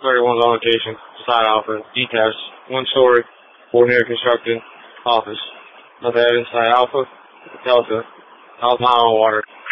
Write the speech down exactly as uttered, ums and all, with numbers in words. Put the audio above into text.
thirty-one's on location, side Alpha, detached, one story, ordinary construction, office. North Avenue, side Alpha, Delta, Alpha Mile on water.